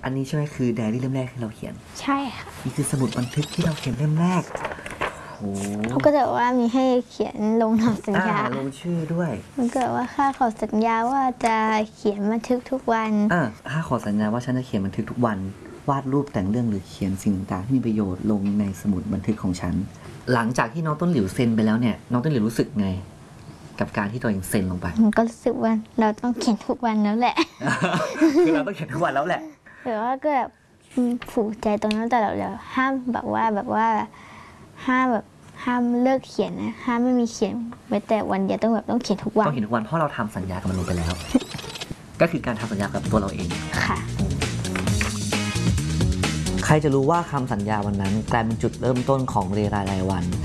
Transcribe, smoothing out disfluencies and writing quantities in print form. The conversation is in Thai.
อันนี้ใช่ไหมคือไดอารี่เล่มแรกที่เราเขียนใช่ค่ะนี่คือสมุดบันทึกที่เราเขียนเล่มแรกโอ้เขาก็จะบอกว่ามีให้เขียนลงหนังสัญญาลงชื่อด้วยมันก็ว่าข้าขอสัญญาว่าจะเขียนบันทึกทุกวันข้าขอสัญญาว่าฉันจะเขียนบันทึกทุกวันวาดรูปแต่งเรื่องหรือเขียนสิ่งต่างๆที่มีประโยชน์ลงในสมุดบันทึกของฉันหลังจากที่น้องต้นหลิวเซ็นไปแล้วเนี่ยน้องต้นหลิวรู้สึกไงกับการที่ตัวเองเซ็นลงไปมันก็รู้สึกว่าเราต้องเขียนทุกวันแล้วแหละคือเราต้องเขียนทุกวันแล้วแหละแต่ว่าก็แบบผูกใจตรงนั้นแต่เราห้ามแบบว่าห้ามเลิกเขียนนะห้ามไม่มีเขียนไว้แต่วันเดียวต้องเขียนทุกวันต้องเขียนทุกวันเพราะเราทำสัญญากับมันลงไปแล้ว ก็คือการทำสัญญากับตัวเราเองค่ะใครจะรู้ว่าคำสัญญาวันนั้นกลายเป็นจุดเริ่มต้นของเรไรรายวัน